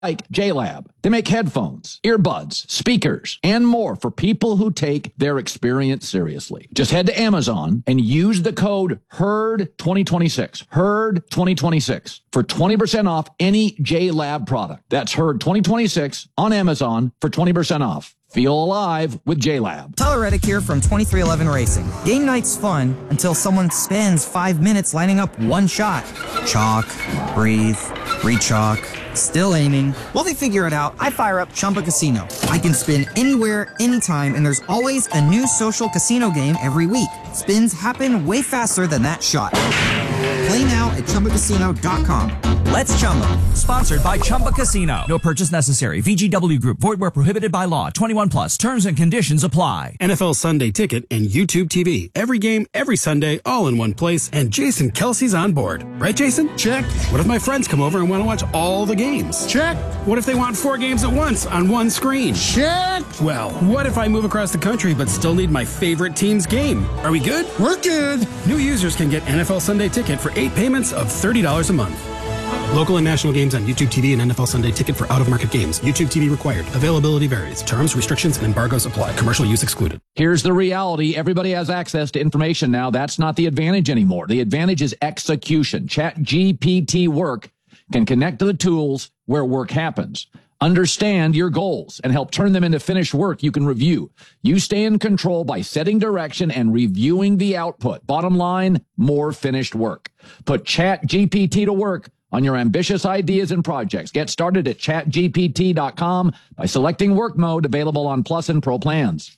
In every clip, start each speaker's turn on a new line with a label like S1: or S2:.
S1: like JLab. They make headphones, earbuds, speakers, and more for people who take their experience seriously. Just head to Amazon and use the code HERD2026, HERD2026, for 20% off any JLab product. That's HERD2026 on Amazon for 20% off. Feel alive with JLab.
S2: Tyler Reddick here from 2311 Racing. Game night's fun until someone spends 5 minutes lining up one shot. Chalk, breathe, re-chalk, still aiming. While they figure it out, I fire up Chumba Casino. I can spin anywhere, anytime, and there's always a new social casino game every week. Spins happen way faster than that shot. Play now at ChumbaCasino.com. Let's Chumba.
S3: Sponsored by Chumba Casino. No purchase necessary. VGW Group. Void where prohibited by law. 21 plus. Terms and conditions apply.
S4: NFL Sunday Ticket and YouTube TV. Every game, every Sunday, all in one place. And Jason Kelsey's on board. Right, Jason?
S5: Check.
S4: What if my friends come over and want to watch all the games?
S5: Check.
S4: What if they want 4 games at once on one screen?
S5: Check.
S4: Well, what if I move across the country but still need my favorite team's game? Are we good?
S5: We're good.
S4: New users can get NFL Sunday Ticket for 8 payments of $30 a month. Local and national games on YouTube TV and NFL Sunday Ticket for out-of-market games. YouTube TV required. Availability varies. Terms, restrictions, and embargoes apply. Commercial use excluded.
S1: Here's the reality. Everybody has access to information now. That's not the advantage anymore. The advantage is execution. ChatGPT Work can connect to the tools where work happens. Understand your goals and help turn them into finished work you can review. You stay in control by setting direction and reviewing the output. Bottom line, more finished work. Put ChatGPT to work on your ambitious ideas and projects. Get started at chatgpt.com by selecting work mode, available on Plus and Pro plans.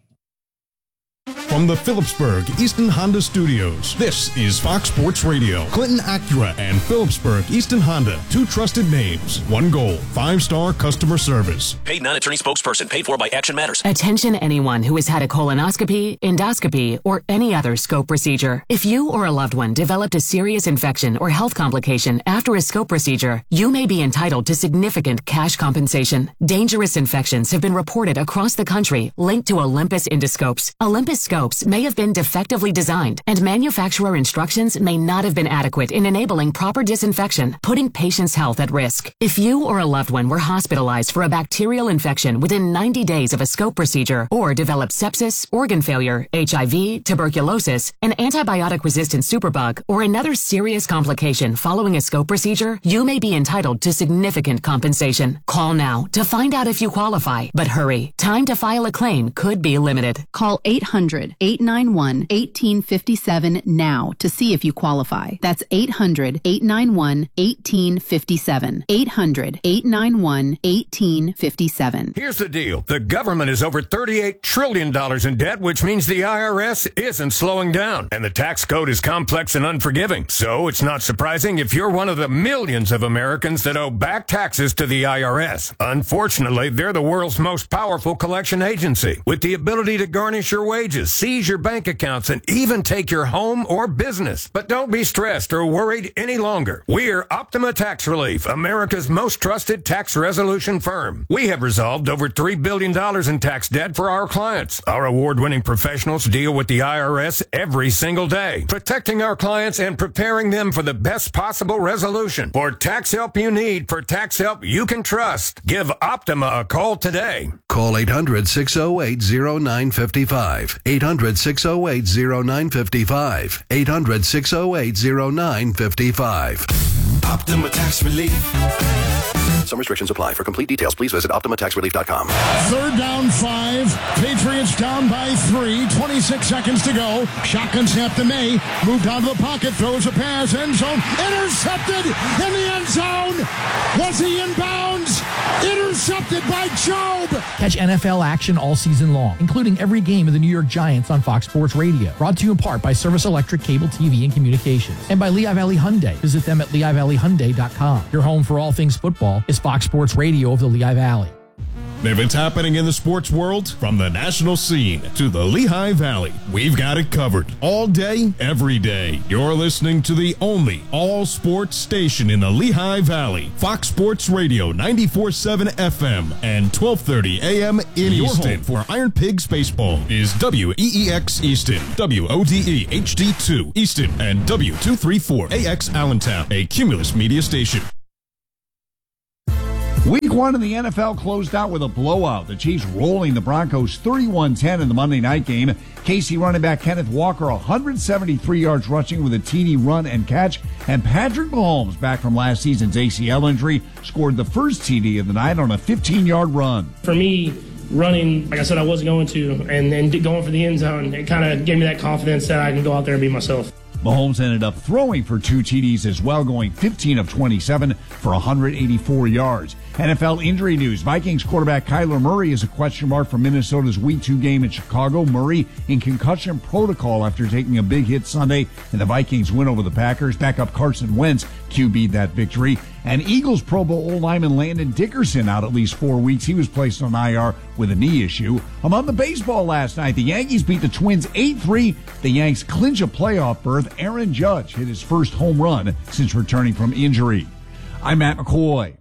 S6: From the Phillipsburg Easton Honda Studios, this is Fox Sports Radio. Clinton Acura and Phillipsburg Easton Honda, 2 trusted names, 1 goal, 5-star customer service.
S7: Paid non-attorney spokesperson, paid for by Action Matters.
S8: Attention anyone who has had a colonoscopy, endoscopy, or any other scope procedure. If you or a loved one developed a serious infection or health complication after a scope procedure, you may be entitled to significant cash compensation. Dangerous infections have been reported across the country linked to Olympus endoscopes. Olympus scopes may have been defectively designed, and manufacturer instructions may not have been adequate in enabling proper disinfection, putting patients' health at risk. If you or a loved one were hospitalized for a bacterial infection within 90 days of a scope procedure, or developed sepsis, organ failure, HIV, tuberculosis, an antibiotic-resistant superbug, or another serious complication following a scope procedure, you may be entitled to significant compensation. Call now to find out if you qualify. But hurry, time to file a claim could be limited.
S9: Call 800-891-1857 now to see if you qualify. That's 800-891-1857. 800-891-1857.
S10: Here's the deal. The government is over $38 trillion in debt, which means the IRS isn't slowing down. And the tax code is complex and unforgiving. So it's not surprising if you're one of the millions of Americans that owe back taxes to the IRS. Unfortunately, they're the world's most powerful collection agency, with the ability to garnish your wages, seize your bank accounts, and even take your home or business. But don't be stressed or worried any longer. We're Optima Tax Relief, America's most trusted tax resolution firm. We have resolved over $3 billion in tax debt for our clients. Our award-winning professionals deal with the IRS every single day, protecting our clients and preparing them for the best possible resolution. For tax help you need, for tax help you can trust, give Optima a call today.
S11: Call 800-608-0955. 800-608-0955. 800-608-0955.
S12: Optima Tax Relief.
S11: Some restrictions apply. For complete details, please visit OptimaTaxRelief.com.
S5: 3rd down 5. Patriots down by 3. 26 seconds to go. Shotgun snap to May. Moved out of the pocket. Throws a pass. End zone. Intercepted in the end zone. Was he in bounds? Intercepted by Job.
S13: Catch NFL action all season long, including every game of the New York Giants on Fox Sports Radio. Brought to you in part by Service Electric Cable TV and Communications. And by Lehigh Valley Hyundai. Visit them at LehighValleyHyundai.com. Your home for all things football is Fox Sports Radio of the Lehigh Valley.
S6: If it's happening in the sports world, from the national scene to the Lehigh Valley, we've got it covered. All day, every day. You're listening to the only all-sports station in the Lehigh Valley. Fox Sports Radio, 94.7 FM and 1230 AM in Easton. Your home for Iron Pigs Baseball is WEEX Easton, WODE HD2 Easton, and W234AX Allentown, a Cumulus media station.
S14: Week 1 in the NFL closed out with a blowout. The Chiefs rolling the Broncos 31-10 in the Monday night game. KC running back Kenneth Walker, 173 yards rushing with a TD run and catch. And Patrick Mahomes, back from last season's ACL injury, scored the first TD of the night on a 15-yard run.
S15: For me, running, like I said, I wasn't going to, and going for the end zone, it kind of gave me that confidence that I can go out there and be myself.
S14: Mahomes ended up throwing for 2 TDs as well, going 15 of 27 for 184 yards. NFL injury news. Vikings quarterback Kyler Murray is a question mark for Minnesota's Week 2 game in Chicago. Murray in concussion protocol after taking a big hit Sunday in the Vikings win over the Packers. Backup Carson Wentz QB'd that victory. And Eagles Pro Bowl lineman Landon Dickerson out at least 4 weeks. He was placed on IR with a knee issue. Among the baseball last night, the Yankees beat the Twins 8-3. The Yanks clinch a playoff berth. Aaron Judge hit his first home run since returning from injury. I'm Matt McCoy.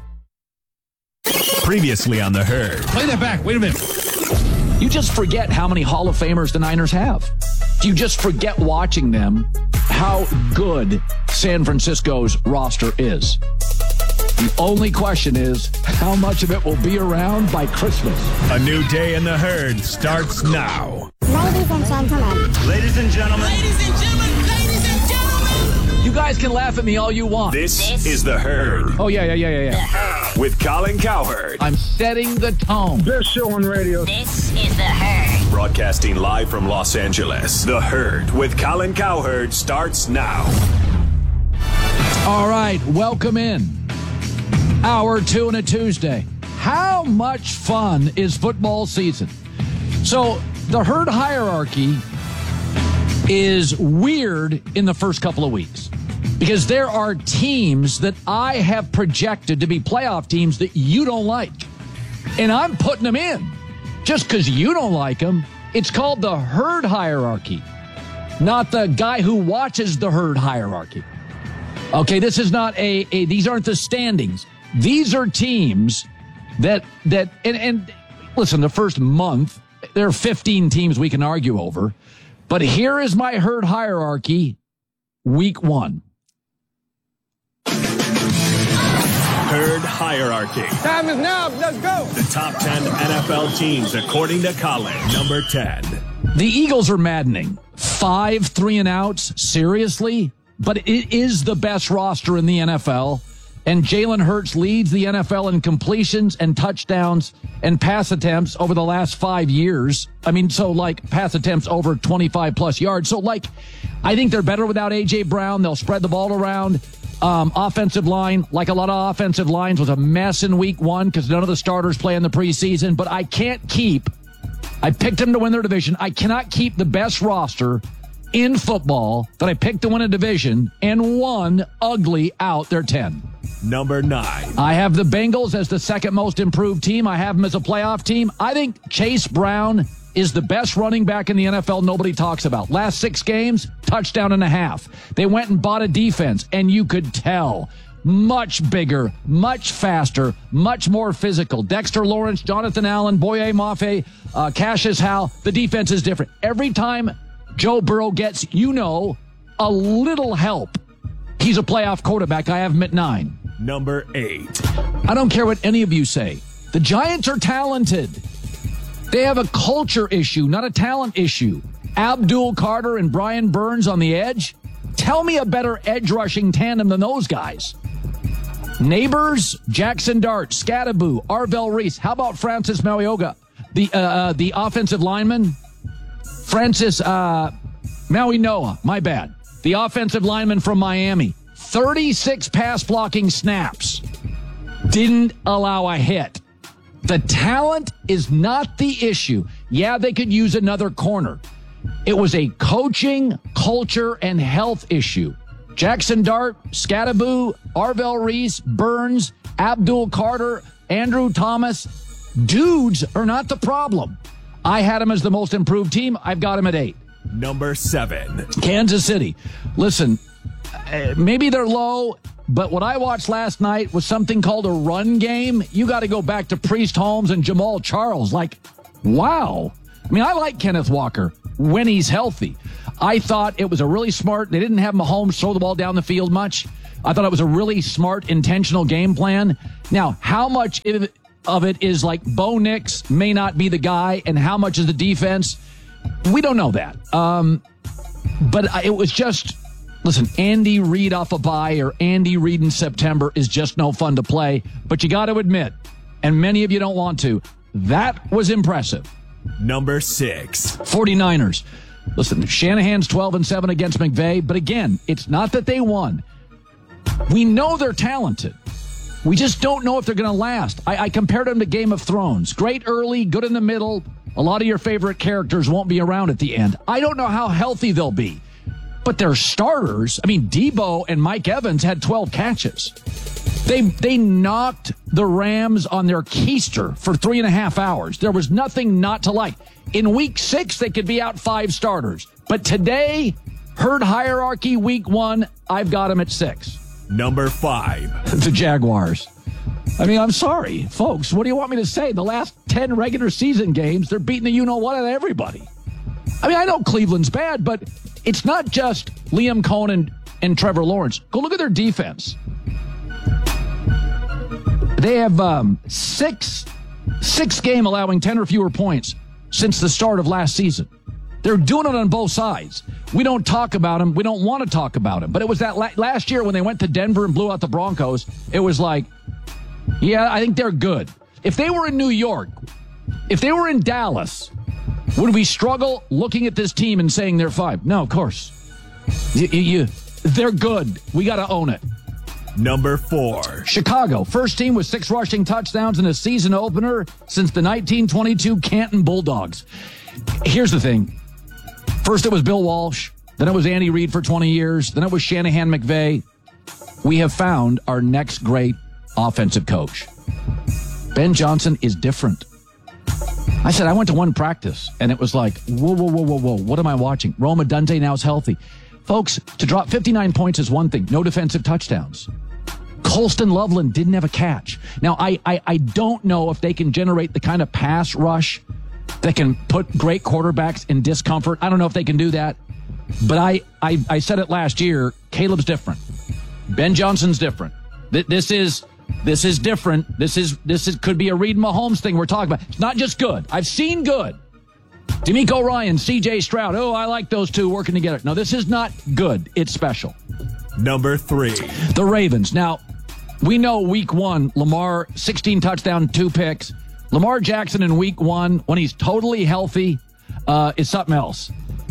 S16: Previously on The Herd.
S5: Play that back. Wait a minute.
S1: You just forget how many Hall of Famers the Niners have. You just forget watching them how good San Francisco's roster is. The only question is how much of it will be around by Christmas.
S16: A new day in The Herd starts now.
S17: Ladies and gentlemen.
S16: Ladies and gentlemen.
S17: Ladies and gentlemen. Ladies and gentlemen.
S1: You guys can laugh at me all you want.
S16: This is The Herd.
S1: Oh, yeah.
S16: With Colin Cowherd.
S1: I'm setting the tone.
S5: Best show on radio.
S17: This is The Herd.
S16: Broadcasting live from Los Angeles. The Herd with Colin Cowherd starts now.
S1: All right, welcome in. Hour 2 on a Tuesday. How much fun is football season? So the Herd hierarchy is weird in the first couple of weeks because there are teams that I have projected to be playoff teams that you don't like. And I'm putting them in just because you don't like them. It's called the Herd hierarchy, not the guy who watches the Herd hierarchy. Okay, this is not these aren't the standings. These are teams that listen, the first month, there are 15 teams we can argue over. But here is my Herd hierarchy, week 1.
S16: Herd hierarchy.
S5: Time is now. Let's go.
S16: The top 10 NFL teams according to Colin. Number 10.
S1: The Eagles are maddening. 5 3-and-outs. Seriously? But it is the best roster in the NFL. And Jalen Hurts leads the NFL in completions and touchdowns and pass attempts over the last 5 years. I mean, so like pass attempts over 25 plus yards. So like, I think they're better without A.J. Brown. They'll spread the ball around. Offensive line, like a lot of offensive lines, was a mess in week 1 because none of the starters play in the preseason. But I picked them to win their division. I cannot keep the best roster in football that I picked to win a division and won ugly out. They're 10.
S16: Number 9.
S1: I have the Bengals as the second most improved team. I have them as a playoff team. I think Chase Brown is the best running back in the NFL nobody talks about. Last 6 games, touchdown and a half. They went and bought a defense, and you could tell. Much bigger, much faster, much more physical. Dexter Lawrence, Jonathan Allen, Boye Mafe, Cassius Howe. The defense is different. Every time Joe Burrow gets, a little help, he's a playoff quarterback. I have him at 9.
S16: Number 8.
S1: I don't care what any of you say. The Giants are talented. They have a culture issue, not a talent issue. Abdul Carter and Brian Burns on the edge. Tell me a better edge rushing tandem than those guys. Neighbors, Jackson Dart, Scattaboo, Arvell Reese. How about Francis Mauigoa, the offensive lineman? Francis Mauigoa, my bad. The offensive lineman from Miami. 36 pass blocking snaps. Didn't allow a hit. The talent is not the issue. Yeah, they could use another corner. It was a coaching, culture, and health issue. Jackson Dart, Scattaboo, Arvell Reese, Burns, Abdul Carter, Andrew Thomas. Dudes are not the problem. I had him as the most improved team. I've got him at 8.
S16: Number 7.
S1: Kansas City. Listen, maybe they're low, but what I watched last night was something called a run game. You got to go back to Priest Holmes and Jamal Charles. Like, wow. I mean, I like Kenneth Walker when he's healthy. I thought it was a really smart. They didn't have Mahomes throw the ball down the field much. I thought it was a really smart, intentional game plan. Now, how much of it is like Bo Nix may not be the guy, and how much is the defense? We don't know that. But it was just, listen, Andy Reid off a bye or Andy Reid in September is just no fun to play. But you got to admit, and many of you don't want to, that was impressive.
S16: Number 6.
S1: 49ers. Listen, Shanahan's 12-7 against McVay, but again, it's not that they won. We know they're talented. We just don't know if they're going to last. I compared them to Game of Thrones. Great early, good in the middle. A lot of your favorite characters won't be around at the end. I don't know how healthy they'll be. But their starters, I mean, Debo and Mike Evans had 12 catches. They knocked the Rams on their keister for 3.5 hours. There was nothing not to like. In week 6, they could be out 5 starters. But today, herd hierarchy week 1, I've got them at 6.
S16: Number 5.
S1: The Jaguars. I mean, I'm sorry, folks. What do you want me to say? The last 10 regular season games, they're beating the you-know-what out of everybody. I mean, I know Cleveland's bad, but it's not just Liam Cohen and Trevor Lawrence. Go look at their defense. They have 6 game allowing 10 or fewer points since the start of last season. They're doing it on both sides. We don't talk about them. We don't want to talk about them. But it was that last year when they went to Denver and blew out the Broncos, it was like, yeah, I think they're good. If they were in New York, if they were in Dallas, would we struggle looking at this team and saying they're 5? No, of course. They're good. We got to own it.
S16: Number 4.
S1: Chicago, first team with 6 rushing touchdowns in a season opener since the 1922 Canton Bulldogs. Here's the thing. First it was Bill Walsh, then it was Andy Reid for 20 years, then it was Shanahan McVay. We have found our next great offensive coach. Ben Johnson is different. I said, I went to one practice, and it was like, whoa, what am I watching? Rome Odunze now is healthy. Folks, to drop 59 points is one thing. No defensive touchdowns. Colston Loveland didn't have a catch. Now, I don't know if they can generate the kind of pass rush that can put great quarterbacks in discomfort. I don't know if they can do that. But I said it last year, Caleb's different. Ben Johnson's different. This is different. This could be a Reid Mahomes thing we're talking about. It's not just good. I've seen good. D'Amico Ryan, C.J. Stroud. Oh, I like those two working together. No, this is not good. It's special.
S16: Number 3.
S1: The Ravens. Now, we know week 1, Lamar, 16 touchdowns, 2 picks. Lamar Jackson in week 1, when he's totally healthy, is something else.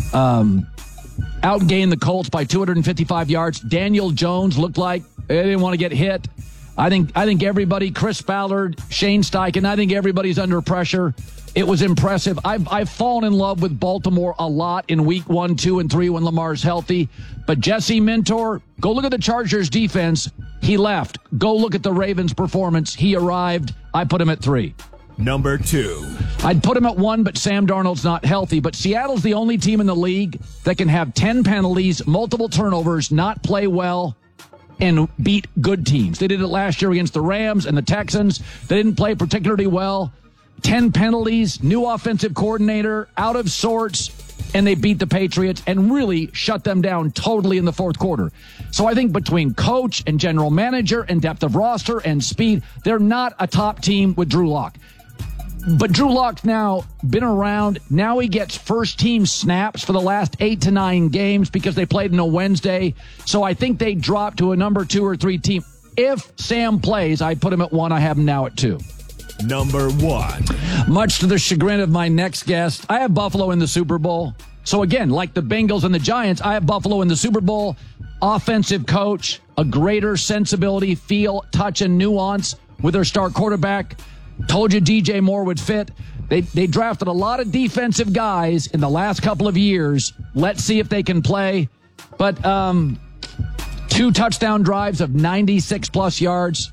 S1: Outgained the Colts by 255 yards. Daniel Jones looked like they didn't want to get hit. I think everybody, Chris Ballard, Shane Steichen, I think everybody's under pressure. It was impressive. I've fallen in love with Baltimore a lot in week 1, 2, and 3 when Lamar's healthy. But Jesse Minter, go look at the Chargers defense. He left. Go look at the Ravens performance. He arrived. I put him at 3.
S16: Number 2.
S1: I'd put him at 1, but Sam Darnold's not healthy. But Seattle's the only team in the league that can have 10 penalties, multiple turnovers, not play well, and beat good teams. They did it last year against the Rams and the Texans. They didn't play particularly well. 10 penalties, new offensive coordinator, out of sorts, and they beat the Patriots and really shut them down totally in the fourth quarter. So I think between coach and general manager and depth of roster and speed, they're not a top team with Drew Lock. But Drew Lock's now been around. Now he gets first-team snaps for the last 8 to 9 games because they played on a Wednesday. So I think they dropped to a number 2 or 3 team. If Sam plays, I put him at 1. I have him now at 2.
S16: Number 1.
S1: Much to the chagrin of my next guest, I have Buffalo in the Super Bowl. So again, like the Bengals and the Giants, I have Buffalo in the Super Bowl. Offensive coach, a greater sensibility, feel, touch, and nuance with their star quarterback. Told you DJ Moore would fit. They drafted a lot of defensive guys in the last couple of years. Let's see if they can play. But 2 touchdown drives of 96-plus yards.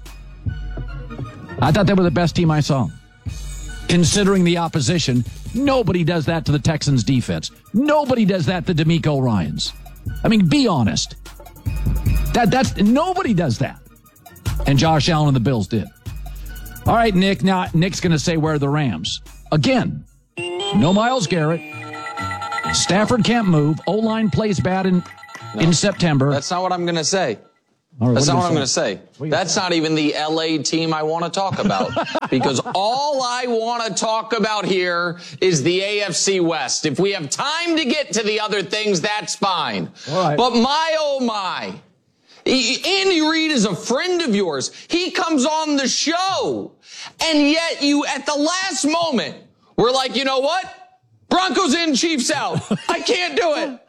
S1: I thought they were the best team I saw. Considering the opposition, nobody does that to the Texans' defense. Nobody does that to D'Amico Ryans. I mean, be honest. That's nobody does that. And Josh Allen and the Bills did. All right, Nick. Now, Nick's going to say where are the Rams. Again, no Myles Garrett. Stafford can't move. O-line plays bad in September.
S18: That's not what I'm going to say. That's not what I'm going to say. That's not even the LA team I want to talk about. Because all I want to talk about here is the AFC West. If we have time to get to the other things, that's fine.
S1: All right.
S18: But my, oh my. Andy Reid is a friend of yours. He comes on the show. And yet you, at the last moment, we're like, you know what? Broncos in, Chiefs out. I can't do it.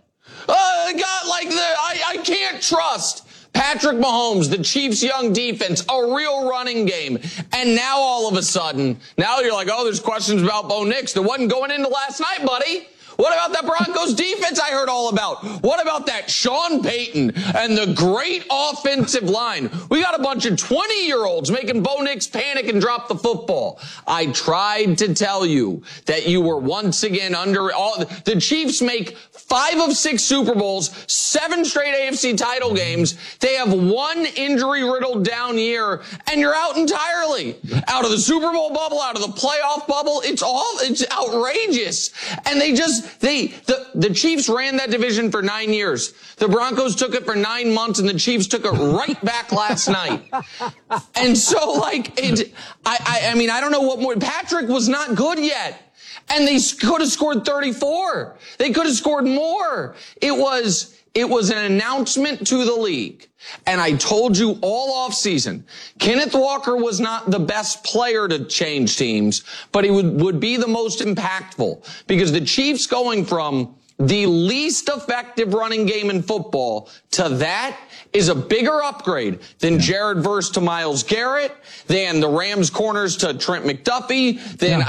S18: I can't trust Patrick Mahomes, the Chiefs' young defense, a real running game. And now all of a sudden, now you're like, oh, there's questions about Bo Nix. That wasn't going into last night, buddy. What about that Broncos defense I heard all about? What about that Sean Payton and the great offensive line? We got a bunch of 20-year-olds making Bo Nix panic and drop the football. I tried to tell you that you were once again under all. The Chiefs make 5 of 6 Super Bowls, 7 straight AFC title games. They have one injury-riddled down year, and you're out entirely. Out of the Super Bowl bubble, out of the playoff bubble. It's outrageous. And the Chiefs ran that division for 9 years. The Broncos took it for 9 months, and the Chiefs took it right back last night. And so, I mean, I don't know what more. Patrick was not good yet. And they could have scored 34. They could have scored more. It was an announcement to the league. And I told you all offseason, Kenneth Walker was not the best player to change teams, but he would be the most impactful. Because the Chiefs going from the least effective running game in football to that is a bigger upgrade than Jared Verse to Myles Garrett, than the Rams corners to Trent McDuffie,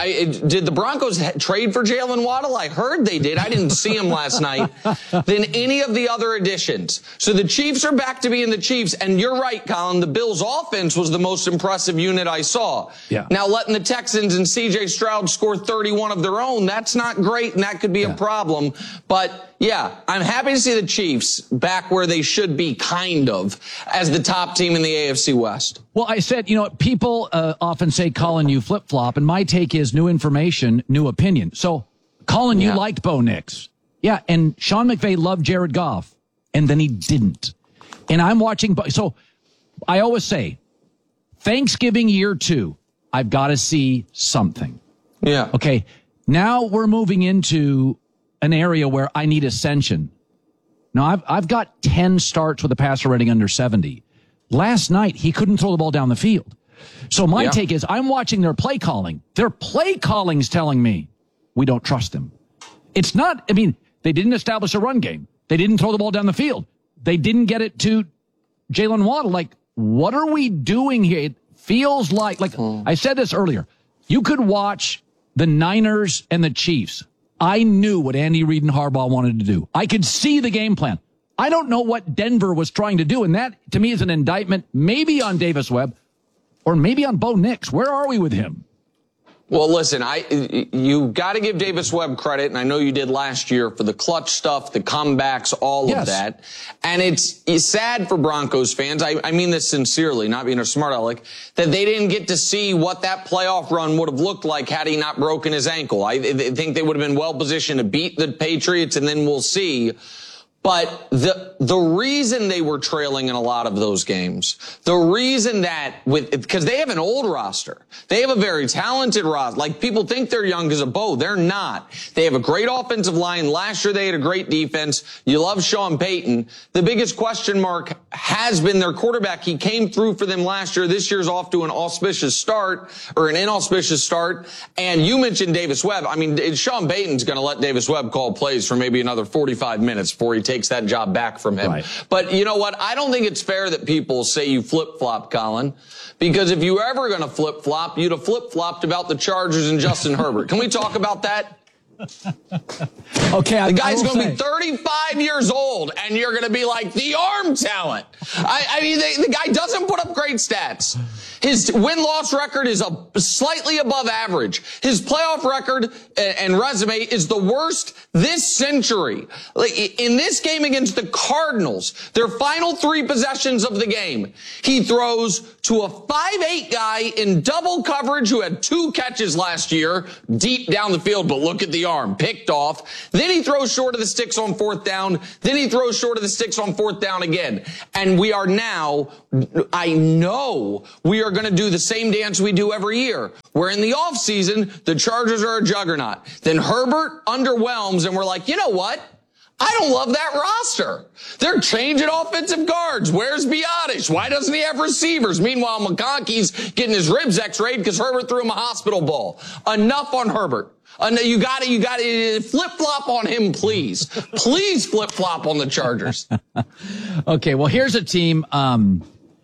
S18: did the Broncos trade for Jalen Waddle? I heard they did. I didn't see him last night. Than any of the other additions. So the Chiefs are back to being the Chiefs, and you're right, Colin, the Bills' offense was the most impressive unit I saw. Yeah. Now letting the Texans and C.J. Stroud score 31 of their own, that's not great, and that could be a problem. But yeah, I'm happy to see the Chiefs back where they should be, kind of, as the top team in the AFC West.
S1: Well, I said, people often say, Colin, you flip-flop, and my take is new information, new opinion. So, Colin, you liked Bo Nix. Yeah, and Sean McVay loved Jared Goff, and then he didn't. And I'm watching, so I always say, Thanksgiving year 2, I've got to see something.
S18: Yeah.
S1: Okay, now we're moving into an area where I need ascension. Now, I've got 10 starts with a passer rating under 70. Last night, he couldn't throw the ball down the field. So my take is I'm watching their play calling. Their play calling's telling me we don't trust him. It's not, they didn't establish a run game. They didn't throw the ball down the field. They didn't get it to Jalen Waddle. Like, what are we doing here? It feels like I said this earlier. You could watch the Niners and the Chiefs. I knew what Andy Reid and Harbaugh wanted to do. I could see the game plan. I don't know what Denver was trying to do, and that, to me, is an indictment maybe on Davis Webb or maybe on Bo Nix. Where are we with him?
S18: Well, listen, you got to give Davis Webb credit, and I know you did last year, for the clutch stuff, the comebacks, all of that. And it's sad for Broncos fans, I mean this sincerely, not being a smart aleck, that they didn't get to see what that playoff run would have looked like had he not broken his ankle. I think they would have been well positioned to beat the Patriots, and then we'll see. But the reason they were trailing in a lot of those games, the reason that because they have an old roster, they have a very talented roster. Like, people think they're young as a bow. They're not. They have a great offensive line. Last year they had a great defense. You love Sean Payton. The biggest question mark has been their quarterback. He came through for them last year. This year's off to an auspicious start, or an inauspicious start. And you mentioned Davis Webb. Sean Payton's going to let Davis Webb call plays for maybe another 45 minutes before he takes that job back from him. Right. But you know what? I don't think it's fair that people say you flip-flop, Colin, because if you were ever going to flip-flop, you'd have flip-flopped about the Chargers and Justin Herbert. Can we talk about that?
S1: Okay,
S18: the guy's going to be 35 years old, and you're going to be like, the arm talent. The guy doesn't put up great stats. His win-loss record is slightly above average. His playoff record and resume is the worst this century. In this game against the Cardinals, their final 3 possessions of the game, he throws to a 5'8" guy in double coverage who had 2 catches last year, deep down the field, but look at the arm, picked off. Then he throws short of the sticks on 4th down. Then he throws short of the sticks on 4th down again. And we are now, I know we are going to do the same dance we do every year, where in the offseason, the Chargers are a juggernaut. Then Herbert underwhelms, and we're like, you know what? I don't love that roster. They're changing offensive guards. Where's Biotish? Why doesn't he have receivers? Meanwhile, McConkey's getting his ribs x-rayed because Herbert threw him a hospital ball. Enough on Herbert. You got to flip-flop on him, please. Please flip-flop on the Chargers.
S1: Okay, well, here's a team I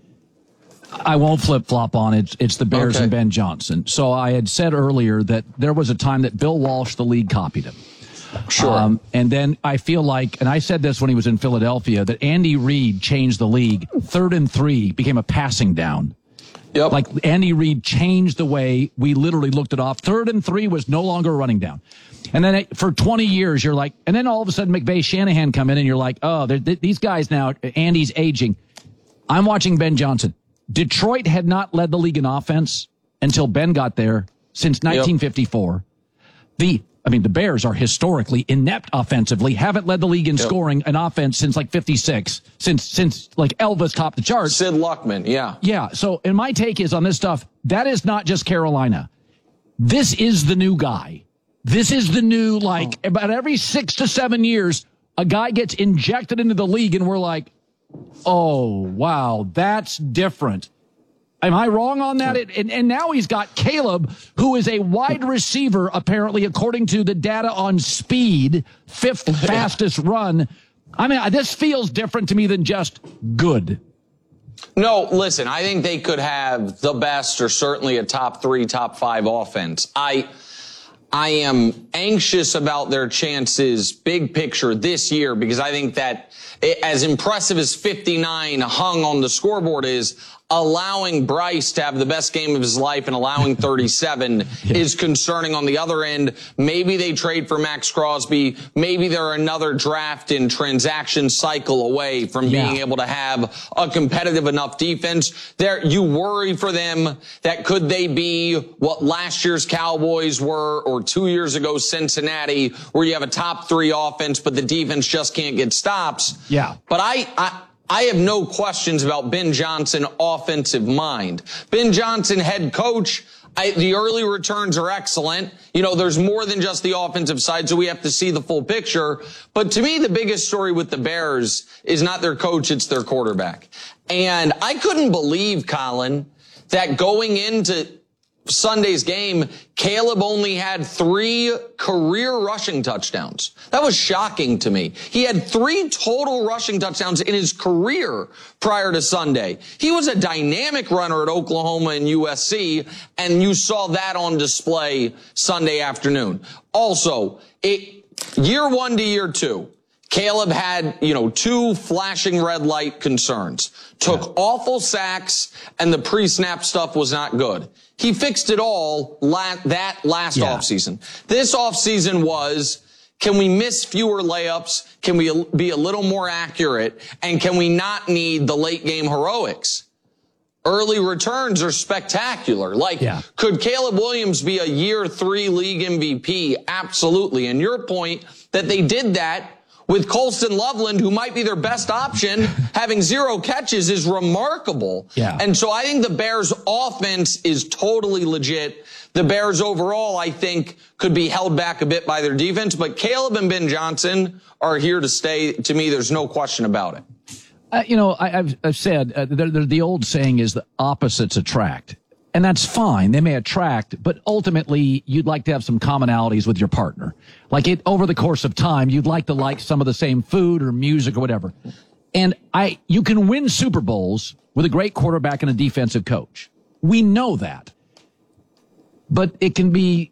S1: won't flip-flop on. It's the Bears and Ben Johnson. So I had said earlier that there was a time that Bill Walsh, the league, copied him.
S18: Sure.
S1: And then I feel like, and I said this when he was in Philadelphia, that Andy Reid changed the league. 3rd and 3 became a passing down.
S18: Yep.
S1: Like Andy Reid changed the way we literally looked it off. 3rd and 3 was no longer a running down. And then for 20 years, you're like, and then all of a sudden McVay, Shanahan come in and you're like, oh, these guys now, Andy's aging. I'm watching Ben Johnson. Detroit had not led the league in offense until Ben got there since 1954. The Bears are historically inept offensively, haven't led the league in scoring an offense since like 56, since like Elvis topped the charts.
S18: Sid Luckman, yeah.
S1: Yeah, so, and my take is on this stuff, that is not just Carolina. This is the new guy. This is the new, about every 6 to 7 years, a guy gets injected into the league and we're like, oh, wow, that's different. Am I wrong on that? And now he's got Caleb, who is a wide receiver, apparently, according to the data on speed, 5th fastest run. I mean, this feels different to me than just good.
S18: No, listen, I think they could have the best or certainly a top 3, top 5 offense. I am anxious about their chances, big picture, this year, because I think that as impressive as 59 hung on the scoreboard is, allowing Bryce to have the best game of his life and allowing 37 is concerning on the other end. Maybe they trade for Max Crosby. Maybe they're another draft and transaction cycle away from being able to have a competitive enough defense. There, you worry for them that could they be what last year's Cowboys were or 2 years ago Cincinnati, where you have a top 3 offense, but the defense just can't get stops.
S1: Yeah.
S18: But I have no questions about Ben Johnson offensive mind. Ben Johnson head coach, the early returns are excellent. You know, there's more than just the offensive side, so we have to see the full picture. But to me, the biggest story with the Bears is not their coach, it's their quarterback. And I couldn't believe, Colin, that going into Sunday's game, Caleb only had 3 career rushing touchdowns. That was shocking to me. He had 3 total rushing touchdowns in his career prior to Sunday. He was a dynamic runner at Oklahoma and USC, and you saw that on display Sunday afternoon. Also, year 1 to year 2, Caleb had, 2 flashing red light concerns. Took awful sacks, and the pre-snap stuff was not good. He fixed it all last offseason. This offseason was, can we miss fewer layups? Can we be a little more accurate? And can we not need the late game heroics? Early returns are spectacular. Could Caleb Williams be a year 3 league MVP? Absolutely. And your point that they did that with Colston Loveland, who might be their best option, having 0 catches is remarkable.
S1: Yeah.
S18: And so I think the Bears offense is totally legit. The Bears overall, I think, could be held back a bit by their defense. But Caleb and Ben Johnson are here to stay. To me, there's no question about it.
S1: I've said the old saying is the opposites attract. And that's fine. They may attract, but ultimately you'd like to have some commonalities with your partner. Over the course of time, you'd like to like some of the same food or music or whatever. And you can win Super Bowls with a great quarterback and a defensive coach. We know that. But it can be,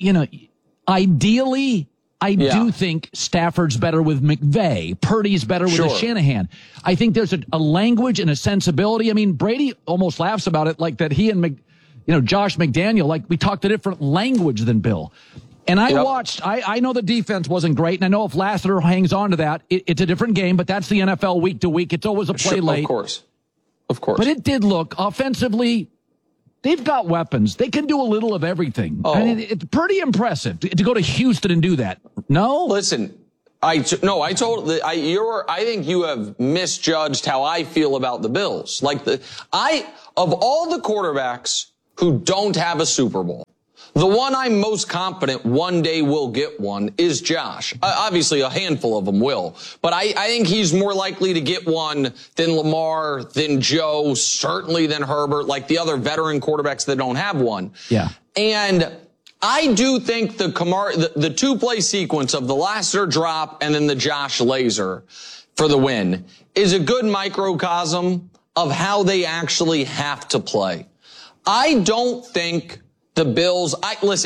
S1: ideally, I do think Stafford's better with McVay. Purdy's better with Shanahan. I think there's a language and a sensibility. I mean, Brady almost laughs about it like that he and Josh McDaniel, we talked a different language than Bill. And I watched, I know the defense wasn't great, and I know if Lassiter hangs on to that, it's a different game, but that's the NFL week to week. It's always a play late.
S18: Of course.
S1: But it did look offensively, They've got weapons. They can do a little of everything. I mean, it's pretty impressive to go to Houston and do that. No?
S18: Listen, I think you have misjudged how I feel about the Bills. Of all the quarterbacks who don't have a Super Bowl, the one I'm most confident one day will get one is Josh. Obviously, a handful of them will. But I think he's more likely to get one than Lamar, than Joe, certainly than Herbert, like the other veteran quarterbacks that don't have one.
S1: Yeah.
S18: And I do think the two-play sequence of the Lassiter drop and then the Josh Laser for the win is a good microcosm of how they actually have to play. I don't think the Bills,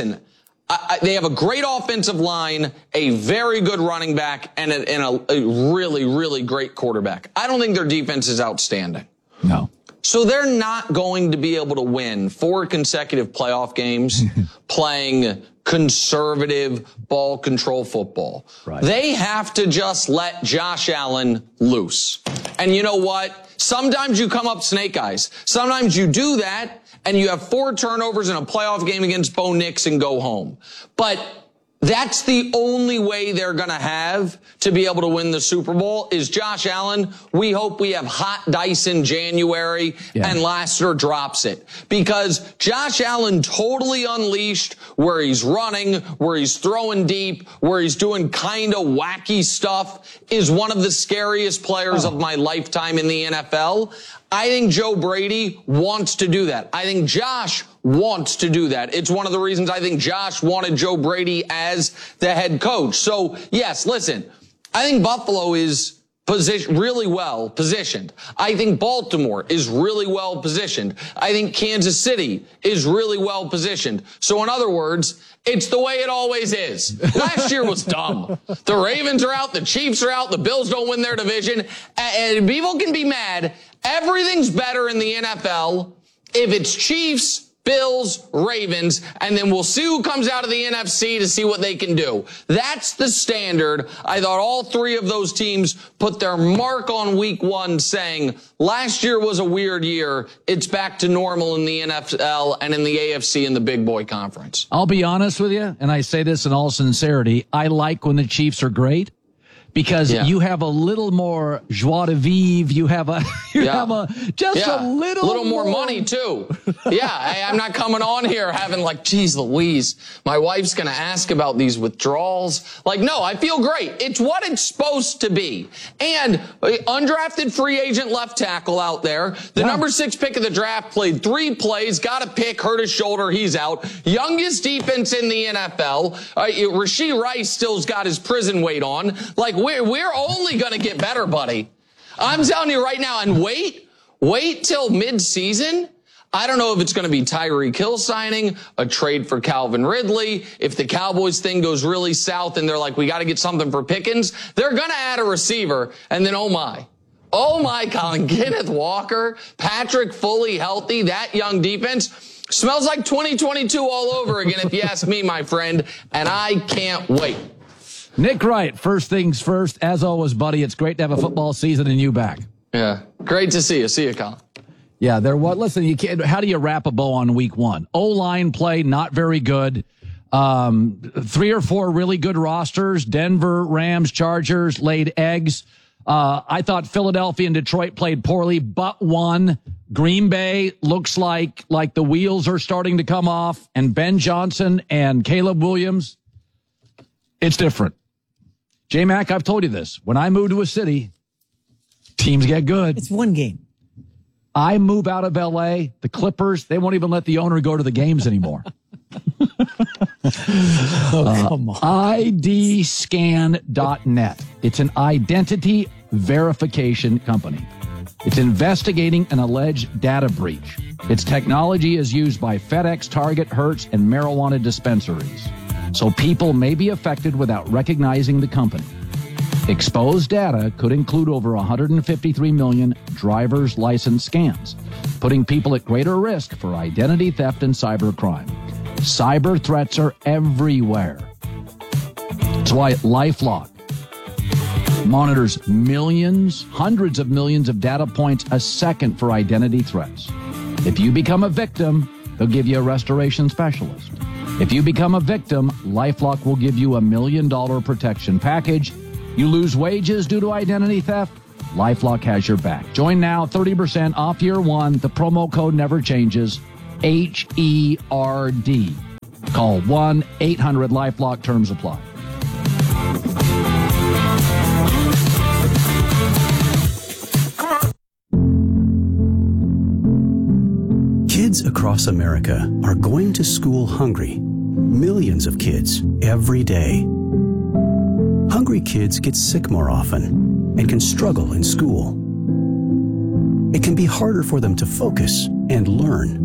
S18: they have a great offensive line, a very good running back, and a really, really great quarterback. I don't think their defense is outstanding.
S1: No.
S18: So they're not going to be able to win 4 consecutive playoff games playing conservative ball control football.
S1: Right.
S18: They have to just let Josh Allen loose. And you know what? Sometimes you come up snake eyes. Sometimes you do that and you have 4 turnovers in a playoff game against Bo Nix and go home. But that's the only way they're going to have to be able to win the Super Bowl is Josh Allen. We hope we have hot dice in January and Lassiter drops it. Because Josh Allen totally unleashed where he's running, where he's throwing deep, where he's doing kind of wacky stuff is one of the scariest players of my lifetime in the NFL. I think Joe Brady wants to do that. I think Josh wants to do that. It's one of the reasons I think Josh wanted Joe Brady as the head coach. So, yes, listen, I think Buffalo is really well positioned. I think Baltimore is really well positioned. I think Kansas City is really well positioned. So, in other words, it's the way it always is. Last year was dumb. The Ravens are out. The Chiefs are out. The Bills don't win their division. And people can be mad. Everything's better in the NFL if it's Chiefs, Bills, Ravens, and then we'll see who comes out of the NFC to see what they can do. That's the standard. I thought all 3 of those teams put their mark on week 1 saying last year was a weird year. It's back to normal in the NFL and in the AFC in the Big Boy Conference.
S1: I'll be honest with you, and I say this in all sincerity. I like when the Chiefs are great. Because you have a little more joie de vivre, you have a little
S18: more money too. I'm not coming on here having like, geez Louise, my wife's going to ask about these withdrawals. Like, no, I feel great. It's what it's supposed to be. And undrafted free agent left tackle out there. The number 6 pick of the draft played 3 plays, got a pick, hurt his shoulder, he's out. Youngest defense in the NFL. Rashee Rice still's got his prison weight on. Like, we're only going to get better, buddy. I'm telling you right now, and wait till mid-season. I don't know if it's going to be Tyreek Hill signing, a trade for Calvin Ridley. If the Cowboys thing goes really south and they're like, we got to get something for Pickens, they're going to add a receiver. And then, oh my, Colin, Kenneth Walker, Patrick fully healthy, that young defense smells like 2022 all over again, if you ask me, my friend. And I can't wait.
S1: Nick Wright, first things first. As always, buddy, it's great to have a football season and you back.
S18: Yeah, great to see you. See you, Colin.
S1: Yeah, listen, you can't. How do you wrap a bow on week 1? O-line play, not very good. 3 or 4 really good rosters. Denver, Rams, Chargers laid eggs. I thought Philadelphia and Detroit played poorly, but won. Green Bay looks like the wheels are starting to come off. And Ben Johnson and Caleb Williams, it's different. J-Mac, I've told you this. When I move to a city, teams get good.
S19: It's one game.
S1: I move out of L.A., the Clippers, they won't even let the owner go to the games anymore.
S19: Come on.
S1: IDscan.net. It's an identity verification company. It's investigating an alleged data breach. Its technology is used by FedEx, Target, Hertz, and marijuana dispensaries. So people may be affected without recognizing the company. Exposed data could include over 153 million driver's license scans, putting people at greater risk for identity theft and cybercrime. Cyber threats are everywhere. That's why LifeLock monitors millions, hundreds of millions of data points a second for identity threats. If you become a victim, they'll give you a restoration specialist. If you become a victim, LifeLock will give you $1 million protection package. You lose wages due to identity theft? LifeLock has your back. Join now, 30% off year one. The promo code never changes. HERD. Call 1-800-LifeLock. Terms apply.
S20: Kids across America are going to school hungry. Millions of kids every day. Hungry kids get sick more often and can struggle in school. It can be harder for them to focus and learn.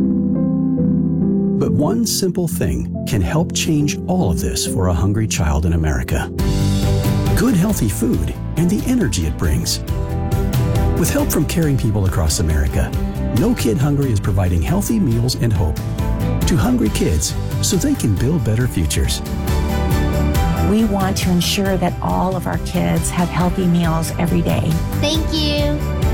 S20: But one simple thing can help change all of this for a hungry child in America. Good healthy food and the energy it brings. With help from caring people across America, No Kid Hungry is providing healthy meals and hope to hungry kids so they can build better futures.
S21: We want to ensure that all of our kids have healthy meals every day.
S17: Thank you.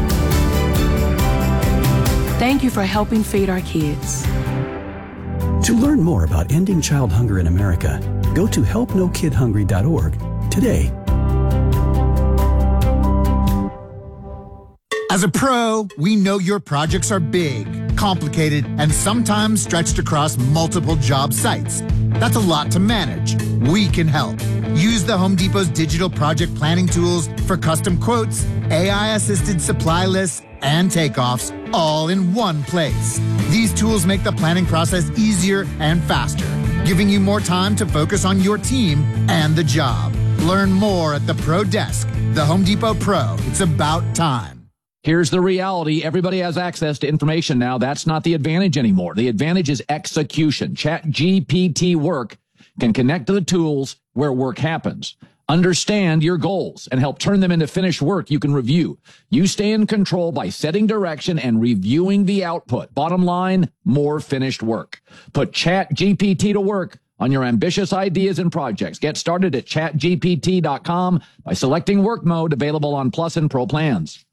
S22: Thank you for helping feed our kids.
S20: To learn more about ending child hunger in America, go to helpnokidhungry.org today.
S23: As a pro, we know your projects are big, complicated, and sometimes stretched across multiple job sites. That's a lot to manage. We can help. Use the Home Depot's digital project planning tools for custom quotes, AI-assisted supply lists, and takeoffs all in one place. These tools make the planning process easier and faster, giving you more time to focus on your team and the job. Learn more at the Pro Desk. The Home Depot Pro. It's about time.
S1: Here's the reality. Everybody has access to information now. That's not the advantage anymore. The advantage is execution. ChatGPT Work can connect to the tools where work happens. Understand your goals and help turn them into finished work you can review. You stay in control by setting direction and reviewing the output. Bottom line, more finished work. Put ChatGPT to work on your ambitious ideas and projects. Get started at chatgpt.com by selecting work mode, available on Plus and Pro plans.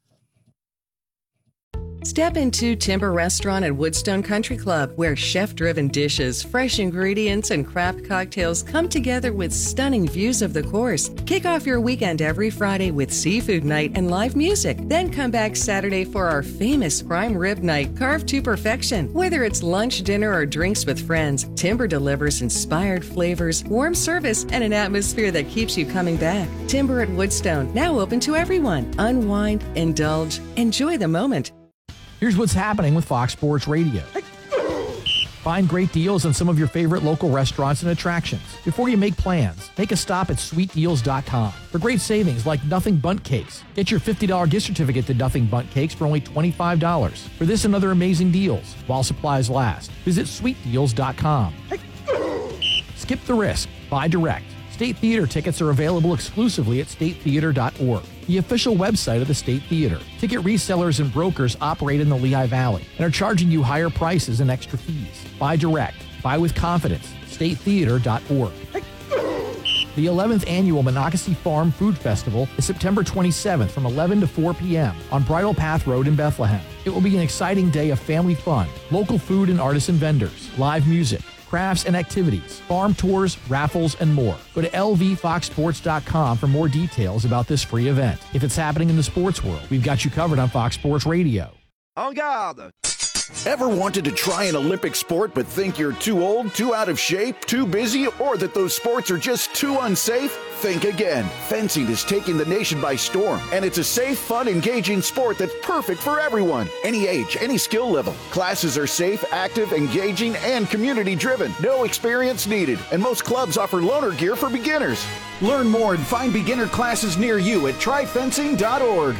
S24: Step into Timber Restaurant at Woodstone Country Club, where chef-driven dishes, fresh ingredients, and craft cocktails come together with stunning views of the course. Kick off your weekend every Friday with seafood night and live music. Then come back Saturday for our famous prime rib night, carved to perfection. Whether it's lunch, dinner, or drinks with friends, Timber delivers inspired flavors, warm service, and an atmosphere that keeps you coming back. Timber at Woodstone, now open to everyone. Unwind, indulge, enjoy the moment.
S13: Here's what's happening with Fox Sports Radio. Find great deals on some of your favorite local restaurants and attractions. Before you make plans, make a stop at sweetdeals.com for great savings like Nothing Bundt Cakes. Get your $50 gift certificate to Nothing Bundt Cakes for only $25. For this and other amazing deals, while supplies last, visit sweetdeals.com. Skip the risk. Buy direct. State Theater tickets are available exclusively at statetheater.org, the official website of the State Theater. Ticket resellers and brokers operate in the Lehigh Valley and are charging you higher prices and extra fees. Buy direct. Buy with confidence. statetheater.org. The 11th annual Monocacy Farm Food Festival is September 27th from 11 to 4 p.m. on Bridle Path Road in Bethlehem. It will be an exciting day of family fun, local food and artisan vendors, live music, crafts and activities, farm tours, raffles, and more. Go to lvfoxsports.com for more details about this free event. If it's happening in the sports world, we've got you covered on Fox Sports Radio.
S25: En garde! Ever wanted to try an Olympic sport but think you're too old, too out of shape, too busy, or that those sports are just too unsafe? Think again. Fencing is taking the nation by storm, and it's a safe, fun, engaging sport that's perfect for everyone. Any age, any skill level. Classes are safe, active, engaging, and community-driven. No experience needed, and most clubs offer loaner gear for beginners. Learn more and find beginner classes near you at tryfencing.org.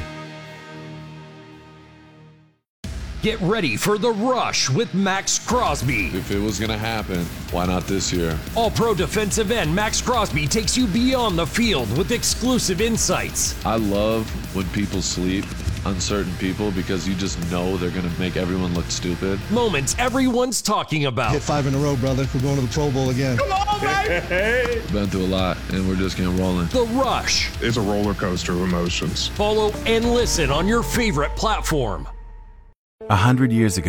S26: Get ready for The Rush with Max Crosby.
S27: If it was going to happen, why not this year?
S26: All-pro defensive end Max Crosby takes you beyond the field with exclusive insights.
S27: I love when people sleep on certain people because you just know they're going to make everyone look stupid.
S26: Moments everyone's talking about.
S28: Hit 5 in a row, brother. We're going to the Pro Bowl again.
S26: Come on, baby!
S27: Been through a lot, and we're just getting rolling.
S26: The Rush.
S29: It's a roller coaster of emotions.
S26: Follow and listen on your favorite platform.
S30: 100 years ago,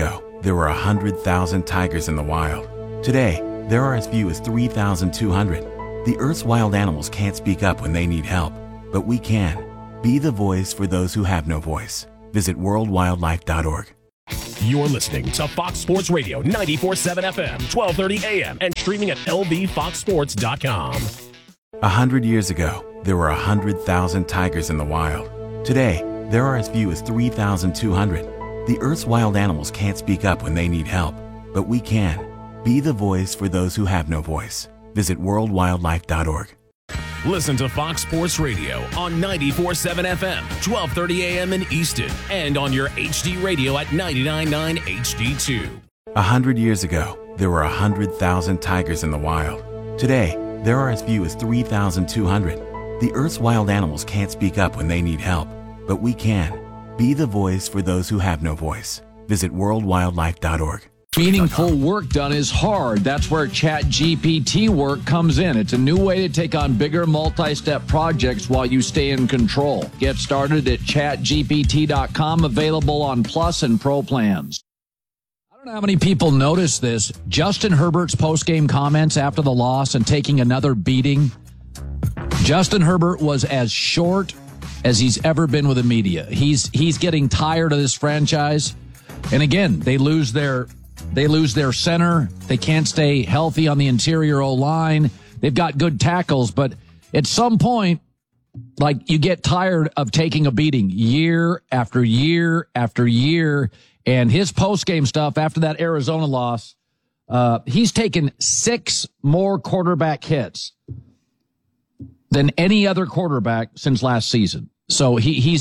S2: there were 100,000 tigers in the wild. Today, there are as few as 3,200. The Earth's wild animals can't speak up when they need help, but we can. Be the voice for those who have no voice. Visit worldwildlife.org.
S3: You're listening to Fox Sports Radio 94.7 FM, 1230 AM, and streaming at lvfoxsports.com.
S2: 100 years ago, there were 100,000 tigers in the wild. Today, there are as few as 3,200. The Earth's wild animals can't speak up when they need help, but we can. Be the voice for those who have no voice. Visit worldwildlife.org.
S3: Listen to Fox Sports Radio on 94.7 FM, 1230 AM in Easton, and on your HD radio at 99.9 HD2.
S2: 100 years ago, there were 100,000 tigers in the wild. Today, there are as few as 3,200. The Earth's wild animals can't speak up when they need help, but we can. Be the voice for those who have no voice. Visit worldwildlife.org.
S1: Meaningful work done is hard. That's where ChatGPT work comes in. It's a new way to take on bigger multi-step projects while you stay in control. Get started at chatgpt.com, available on Plus and Pro plans. I don't know how many people noticed this. Justin Herbert's post-game comments after the loss and taking another beating. Justin Herbert was as short as he's ever been with the media. He's getting tired of this franchise. And again, they lose their center. They can't stay healthy on the interior O-line. They've got good tackles, but at some point, like, you get tired of taking a beating year after year after year. And his post-game stuff after that Arizona loss, he's taken 6 more quarterback hits than any other quarterback since last season. So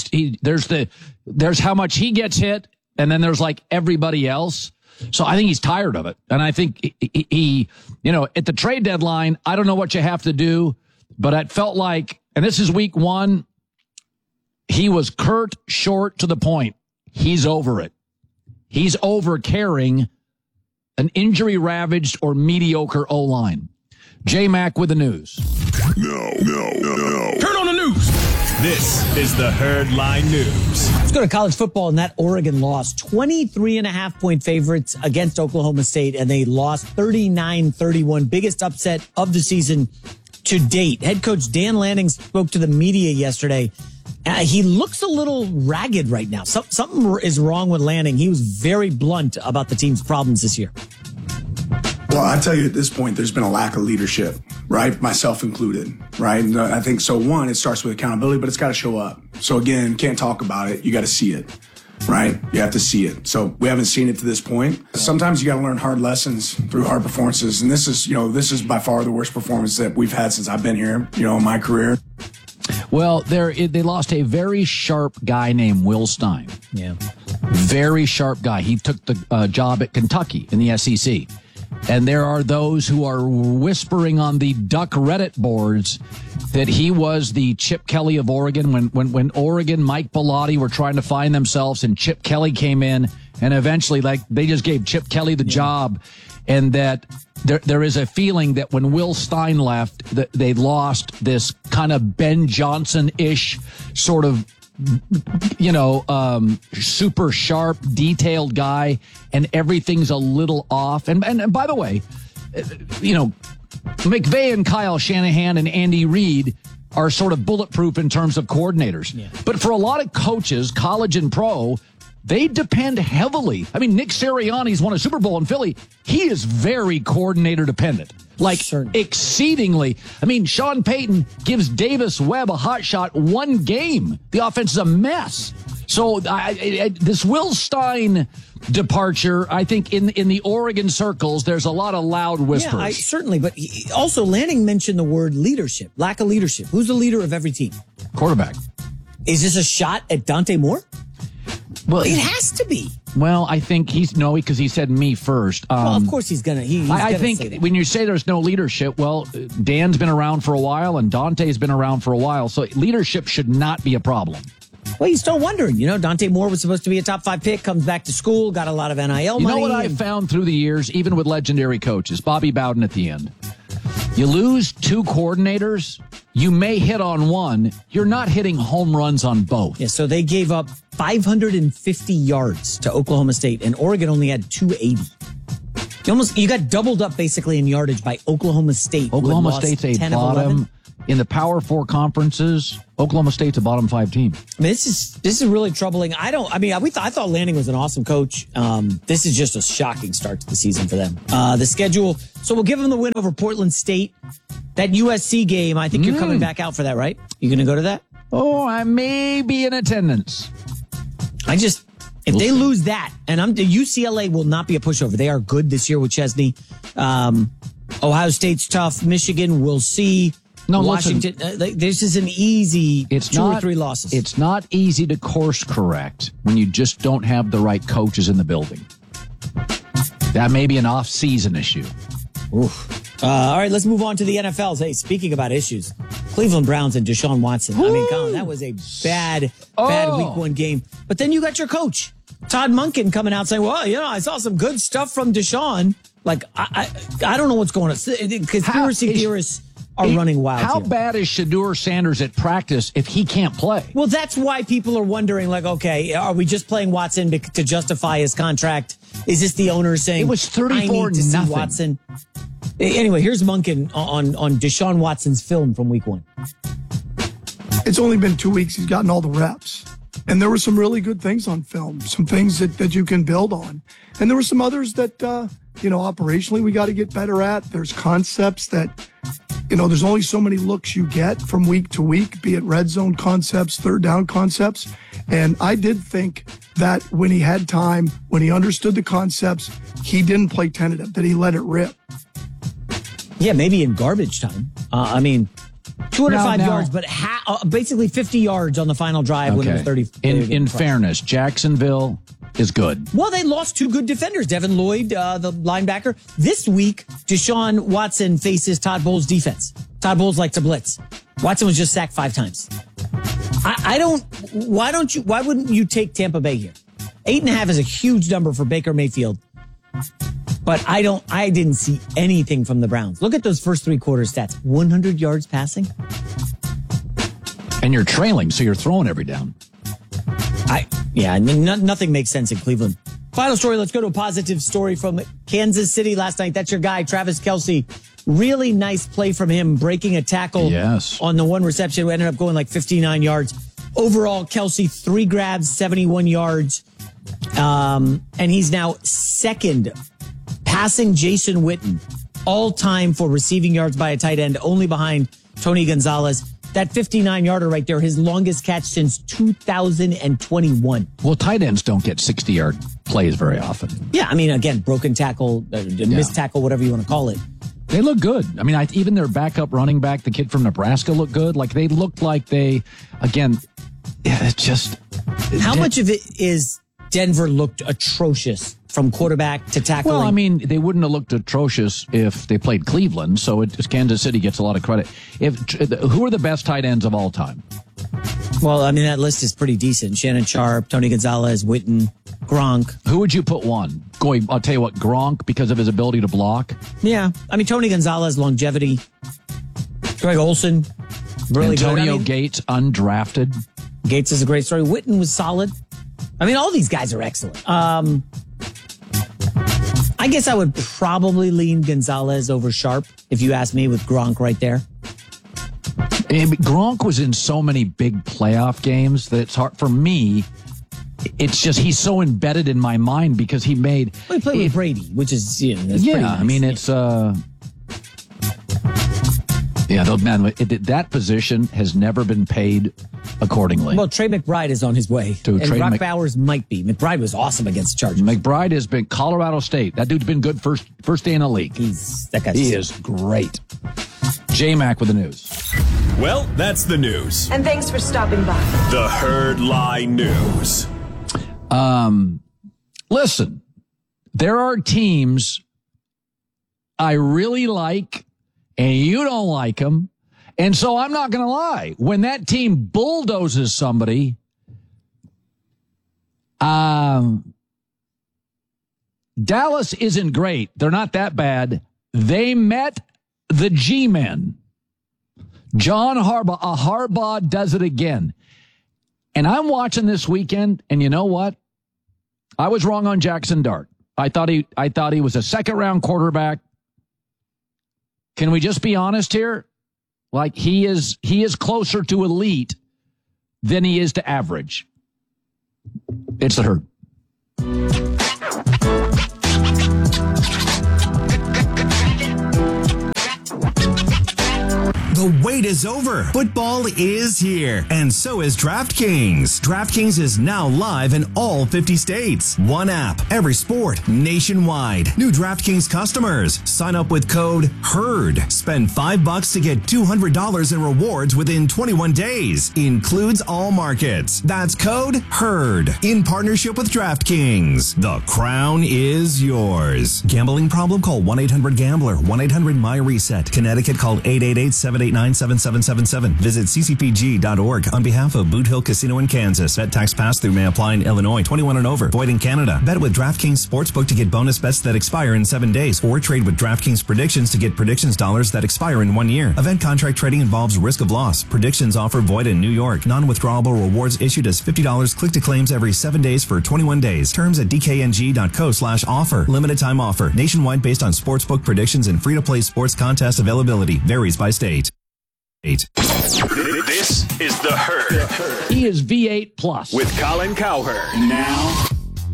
S1: there's how much he gets hit, and then there's like everybody else. So I think he's tired of it. And I think he at the trade deadline, I don't know what you have to do, but it felt like, and this is week 1, he was curt, short, to the point. He's over it. He's over carrying an injury-ravaged or mediocre O-line. J-Mac with the news.
S3: No. Turn on the news. This is the Herd Line News.
S4: Let's go to college football, and that Oregon lost. 23.5-point favorites against Oklahoma State, and they lost 39-31. Biggest upset of the season to date. Head coach Dan Lanning spoke to the media yesterday. He looks a little ragged right now. Something is wrong with Lanning. He was very blunt about the team's problems this year.
S7: Well, I tell you, at this point, there's been a lack of leadership, right? Myself included, right? And I think so. One, it starts with accountability, but it's got to show up. So again, can't talk about it. You got to see it, right? You have to see it. So we haven't seen it to this point. Sometimes you got to learn hard lessons through hard performances. And this is by far the worst performance that we've had since I've been here, in my career.
S1: Well, they lost a very sharp guy named Will Stein.
S4: Yeah.
S1: Very sharp guy. He took the job at Kentucky in the SEC. And there are those who are whispering on the Duck Reddit boards that he was the Chip Kelly of Oregon when Oregon, Mike Bellotti were trying to find themselves, and Chip Kelly came in, and eventually, they just gave Chip Kelly the job. And that there is a feeling that when Will Stein left, that they lost this kind of Ben Johnson-ish sort of, super sharp, detailed guy, and everything's a little off. And by the way, McVay and Kyle Shanahan and Andy Reid are sort of bulletproof in terms of coordinators. Yeah. But for a lot of coaches, college and pro, they depend heavily. I mean, Nick Sirianni's won a Super Bowl in Philly. He is very coordinator dependent. Exceedingly. I mean, Sean Payton gives Davis Webb a hot shot one game. The offense is a mess. So this Will Stein departure, I think in the Oregon circles, there's a lot of loud whispers.
S4: Yeah, certainly. But also, Lanning mentioned the word leadership, lack of leadership. Who's the leader of every team?
S1: Quarterback.
S4: Is this a shot at Dante Moore?
S1: Well,
S4: it has to be.
S1: Well, I think because he said me first.
S4: Well, of course he's gonna.
S1: I think when you say there's no leadership, well, Dan's been around for a while and Dante's been around for a while, so leadership should not be a problem.
S4: Well, you're still wondering. Dante Moore was supposed to be a top 5 pick, comes back to school, got a lot of NIL money.
S1: You know what I found through the years, even with legendary coaches, Bobby Bowden at the end. You lose 2 coordinators, you may hit on one. You're not hitting home runs on both.
S4: Yeah, so they gave up 550 yards to Oklahoma State, and Oregon only had 280. You got doubled up basically in yardage by Oklahoma State.
S1: Oklahoma State's a bottom in the Power 4 conferences. Oklahoma State's a bottom 5 team.
S4: I mean, this is really troubling. I thought Lanning was an awesome coach. This is just a shocking start to the season for them. The schedule. So we'll give them the win over Portland State. That USC game, I think you're coming back out for that, right? You going to go to that?
S1: Oh, I may be in attendance.
S4: If they lose that, and UCLA will not be a pushover. They are good this year with Chesney. Ohio State's tough. Michigan, we'll see.
S1: No,
S4: Washington. This is an easy two or three losses.
S1: It's not easy to course correct when you just don't have the right coaches in the building. That may be an off-season issue.
S4: Oof. All right, let's move on to the NFLs. Hey, speaking about issues, Cleveland Browns and Deshaun Watson. I mean, Colin, that was a bad week 1 game. But then you got your coach, Todd Monken, coming out saying, well, I saw some good stuff from Deshaun. Like, I don't know what's going on. Conspiracy theorists are running wild.
S1: How bad is Shedeur Sanders at practice if he can't play?
S4: Well, that's why people are wondering, like, okay, are we just playing Watson to justify his contract? Is this the owner saying,
S1: it was 34
S4: I need to see Watson? Anyway, here's Monken on Deshaun Watson's film from week 1.
S6: It's only been 2 weeks. He's gotten all the reps. And there were some really good things on film, some things that you can build on. And there were some others that, operationally we got to get better at. There's concepts that, there's only so many looks you get from week to week, be it red zone concepts, third down concepts. And I did think that when he had time, when he understood the concepts, he didn't play tentative, that he let it rip.
S4: Yeah, maybe in garbage time. 205 yards, but basically 50 yards on the final drive when it was 30.
S1: In fairness, Jacksonville is good.
S4: Well, they lost 2 good defenders. Devin Lloyd, the linebacker. This week, Deshaun Watson faces Todd Bowles' defense. Todd Bowles likes to blitz. Watson was just sacked 5 times. Why wouldn't you take Tampa Bay here? 8.5 is a huge number for Baker Mayfield. But I didn't see anything from the Browns. Look at those first 3 quarter stats. 100 yards passing.
S1: And you're trailing, so you're throwing every down.
S4: Nothing makes sense in Cleveland. Final story, let's go to a positive story from Kansas City last night. That's your guy, Travis Kelce. Really nice play from him, breaking a tackle on the 1 reception. We ended up going like 59 yards. Overall, Kelce, 3 grabs, 71 yards. And he's now second, passing Jason Witten, all-time for receiving yards by a tight end, only behind Tony Gonzalez. That 59-yarder right there, his longest catch since 2021.
S1: Well, tight ends don't get 60-yard plays very often.
S4: Yeah, I mean, again, broken tackle, missed tackle, whatever you want to call it.
S1: They look good. I mean, even their backup running back, the kid from Nebraska, looked good. Like, they looked like it's just...
S4: How much of it is Denver looked atrocious from quarterback to tackling?
S1: Well, I mean, they wouldn't have looked atrocious if they played Cleveland, so Kansas City gets a lot of credit. Who are the best tight ends of all time?
S4: Well, I mean, that list is pretty decent. Shannon Sharp, Tony Gonzalez, Witten, Gronk.
S1: Who would you put one? I'll tell you what, Gronk, because of his ability to block.
S4: Yeah. I mean, Tony Gonzalez, longevity. Greg Olsen, really
S1: Antonio
S4: good.
S1: Gates, undrafted.
S4: Gates is a great story. Witten was solid. I mean, all these guys are excellent. I guess I would probably lean Gonzalez over Sharp, if you ask me, with Gronk right there.
S1: Gronk was in so many big playoff games that it's hard for me. It's just he's so embedded in my mind because he played
S4: with Brady, which is pretty nice.
S1: I mean it's that position has never been paid accordingly.
S4: Well, Trey McBride is on his way, and Brock Bowers might be. McBride was awesome against the Chargers.
S1: McBride has been Colorado State. That dude's been good first day in the league. He is great. J-Mac with the news.
S16: Well, that's the news.
S8: And thanks for stopping by.
S16: The Herd Lie News.
S1: Listen, there are teams I really like, and you don't like them. And so I'm not going to lie. When that team bulldozes somebody, Dallas isn't great. They're not that bad. They met the G-Men. John Harbaugh does it again. And I'm watching this weekend, and you know what? I was wrong on Jackson Dart. I thought he was a second-round quarterback. Can we just be honest here? Like, he is closer to elite than he is to average. It's the Herd.
S5: The wait is over. Football is here, and so is DraftKings. DraftKings is now live in all 50 states. One app, every sport, nationwide. New DraftKings customers, sign up with code HERD. Spend $5 to get $200 in rewards within 21 days. Includes all markets. That's code HERD. In partnership with DraftKings. The crown is yours. Gambling problem? Call 1-800-GAMBLER. 1-800-MY-RESET. Connecticut, call 888-789-7777. Visit ccpg.org on behalf of Boot Hill Casino in Kansas. Bet tax pass-through may apply in Illinois. 21 and over. Void in Canada. Bet with DraftKings Sportsbook to get bonus bets that expire in 7 days. Or trade with DraftKings Predictions to get predictions dollars that expire in 1 year. Event contract trading involves risk of loss. Predictions offer void in New York. Non-withdrawable rewards issued as $50 click to claims every 7 days for 21 days. Terms at dkng.co/offer. Limited time offer. Nationwide based on sportsbook predictions and free-to-play sports contest availability. Varies by state.
S16: This is The Herd.
S1: He is V8 plus.
S16: With Colin Cowherd.
S1: Now.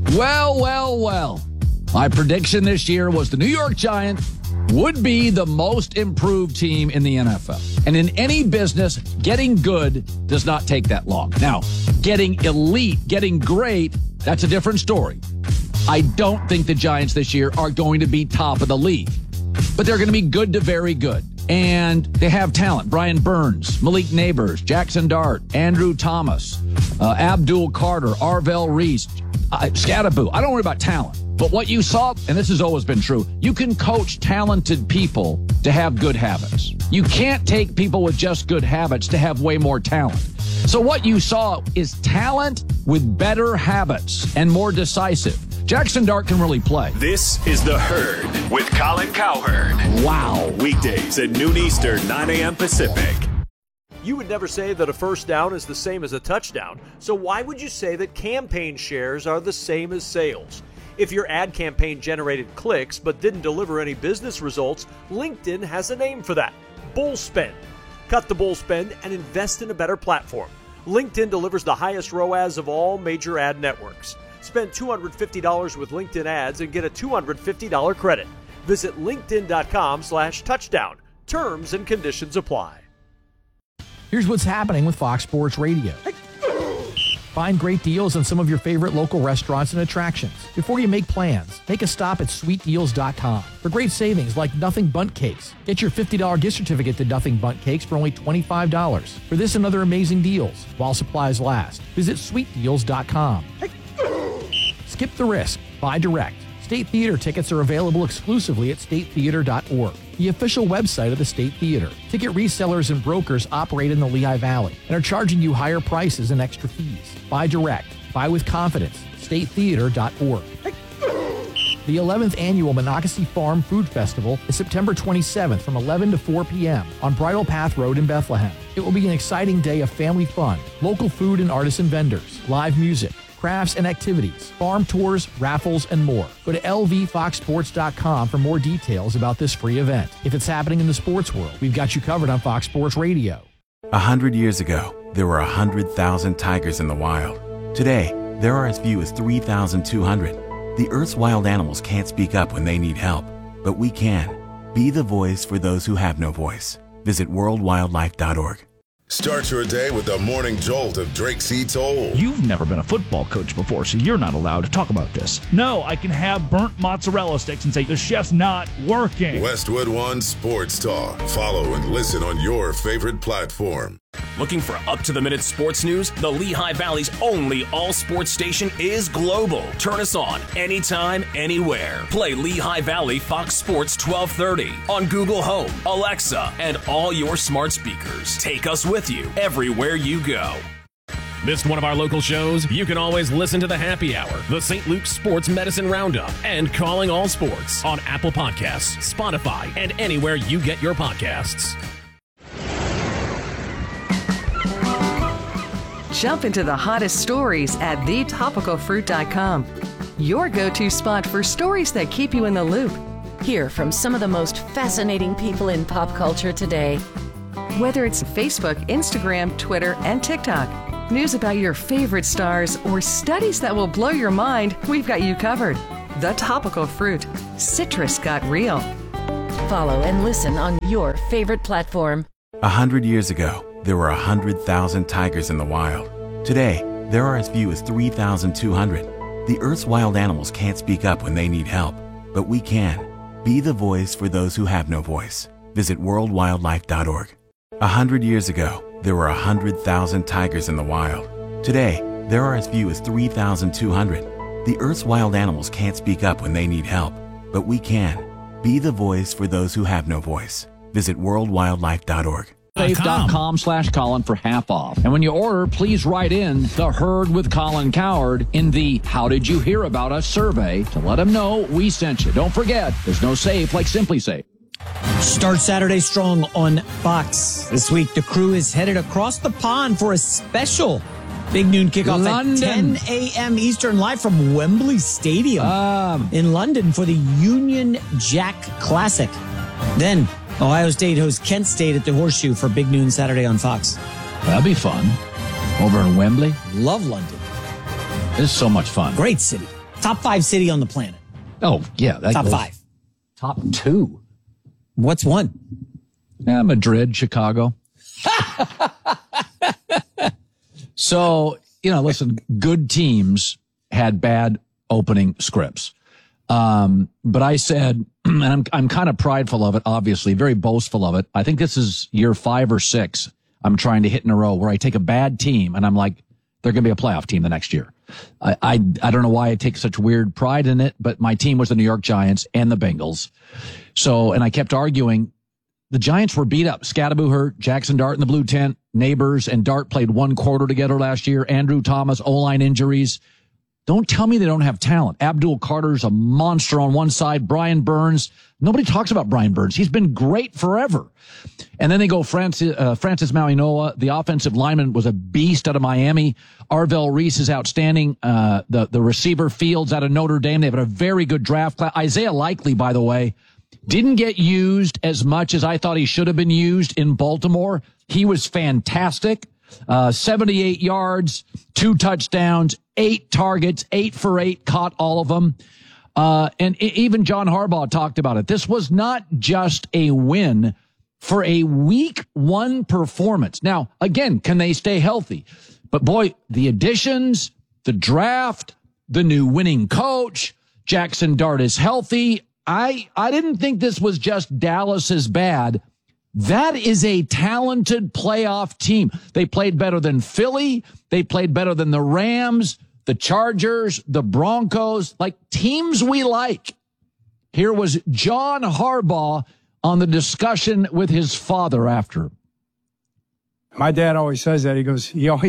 S1: Well. My prediction this year was the New York Giants would be the most improved team in the NFL. And in any business, getting good does not take that long. Now, getting elite, getting great, that's a different story. I don't think the Giants this year are going to be top of the league, but they're going to be good to very good. And they have talent. Brian Burns, Malik Neighbors, Jackson Dart, Andrew Thomas, Abdul Carter, Arvell Reese, Scattaboo. I don't worry about talent. But what you saw, and this has always been true, you can coach talented people to have good habits. You can't take people with just good habits to have way more talent. So what you saw is talent with better habits and more decisive. Jackson Dart can really play.
S16: This is The Herd with Colin Cowherd.
S1: Wow.
S16: Weekdays at noon Eastern, 9 a.m. Pacific.
S8: You would never say that a first down is the same as a touchdown, so why would you say that campaign shares are the same as sales? If your ad campaign generated clicks but didn't deliver any business results, LinkedIn has a name for that: bull spend. Cut the bull spend and invest in a better platform. LinkedIn delivers the highest ROAS of all major ad networks. Spend $250 with LinkedIn ads and get a $250 credit. Visit linkedin.com/touchdown. Terms and conditions apply.
S13: Here's what's happening with Fox Sports Radio. Find great deals on some of your favorite local restaurants and attractions. Before you make plans, make a stop at sweetdeals.com for great savings like Nothing Bundt Cakes. Get your $50 gift certificate to Nothing Bundt Cakes for only $25. For this and other amazing deals, while supplies last, visit sweetdeals.com. Skip the risk. Buy direct. State Theater tickets are available exclusively at statetheater.org, the official website of the State Theater. Ticket resellers and brokers operate in the Lehigh Valley and are charging you higher prices and extra fees. Buy direct. Buy with confidence. statetheater.org. The 11th annual Monocacy Farm Food Festival is September 27th from 11 to 4 p.m. on Bridle Path Road in Bethlehem. It will be an exciting day of family fun, local food and artisan vendors, live music, crafts and activities, farm tours, raffles, and more. Go to lvfoxsports.com for more details about this free event. If it's happening in the sports world, we've got you covered on Fox Sports Radio.
S2: 100 years ago, there were 100,000 tigers in the wild. Today, there are as few as 3,200. The Earth's wild animals can't speak up when they need help, but we can. Be the voice for those who have no voice. Visit worldwildlife.org.
S9: Start your day with the morning jolt of Drake C. Toll.
S10: You've never been a football coach before, so you're not allowed to talk about this. No, I can have burnt mozzarella sticks and say, the chef's not working.
S9: Westwood One Sports Talk. Follow and listen on your favorite platform.
S3: Looking for up-to-the-minute sports news? The Lehigh Valley's only all-sports station is Global. Turn us on anytime, anywhere. Play Lehigh Valley Fox Sports 1230 on Google Home, Alexa, and all your smart speakers. Take us with you everywhere you go.
S11: Missed one of our local shows? You can always listen to the Happy Hour, the St. Luke's Sports Medicine Roundup, and Calling All Sports on Apple Podcasts, Spotify, and anywhere you get your podcasts.
S24: Jump into the hottest stories at thetopicalfruit.com. Your go-to spot for stories that keep you in the loop.
S12: Hear from some of the most fascinating people in pop culture today.
S24: Whether it's Facebook, Instagram, Twitter, and TikTok, news about your favorite stars, or studies that will blow your mind, we've got you covered. The Topical Fruit. Citrus got real.
S12: Follow and listen on your favorite platform.
S2: 100 years ago, there were 100,000 tigers in the wild. Today, there are as few as 3,200. The Earth's wild animals can't speak up when they need help, but we can. Be the voice for those who have no voice. Visit worldwildlife.org. 100 years ago, there were 100,000 tigers in the wild. Today, there are as few as 3,200. The Earth's wild animals can't speak up when they need help, but we can. Be the voice for those who have no voice. Visit worldwildlife.org.
S1: Safe.com/Colin for half off. And when you order, please write in The Herd with Colin Cowherd in the How Did You Hear About Us survey to let them know we sent you. Don't forget, there's no safe like Simply Safe.
S4: Start Saturday strong on Fox. This week, the crew is headed across the pond for a special Big Noon kickoff at 10 a.m. Eastern, live from Wembley Stadium in London for the Union Jack Classic. Then, Ohio State hosts Kent State at the Horseshoe for Big Noon Saturday on Fox.
S1: That'd be fun. Over in Wembley.
S4: Love London.
S1: It's so much fun.
S4: Great city. Top 5 city on the planet.
S1: Oh, yeah.
S4: Top 5.
S1: Top 2.
S4: What's 1?
S1: Madrid, Chicago. So, listen, good teams had bad opening scripts. But I said, and I'm kind of prideful of it, obviously, very boastful of it. I think this is year 5 or 6 I'm trying to hit in a row where I take a bad team and I'm like, they're going to be a playoff team the next year. I don't know why I take such weird pride in it, but my team was the New York Giants and the Bengals. So, and I kept arguing. The Giants were beat up. Scatterbo hurt, Jackson Dart in the blue tent, Neighbors and Dart played 1 quarter together last year. Andrew Thomas, O-line injuries. Don't tell me they don't have talent. Abdul Carter's a monster on one side. Brian Burns. Nobody talks about Brian Burns. He's been great forever. And then they go Francis Mauigoa. The offensive lineman was a beast out of Miami. Arvell Reese is outstanding. The receiver Fields out of Notre Dame. They have a very good draft class. Isaiah Likely, by the way, didn't get used as much as I thought he should have been used in Baltimore. He was fantastic. 78 yards, 2 touchdowns, 8 targets, 8 for 8, caught all of them. And even John Harbaugh talked about it. This was not just a win for a week 1 performance. Now, again, can they stay healthy? But boy, the additions, the draft, the new winning coach, Jackson Dart is healthy. I didn't think this was just Dallas's bad. That is a talented playoff team. They played better than Philly. They played better than the Rams, the Chargers, the Broncos, like teams we like. Here was John Harbaugh on the discussion with his father after.
S14: My dad always says that. He'll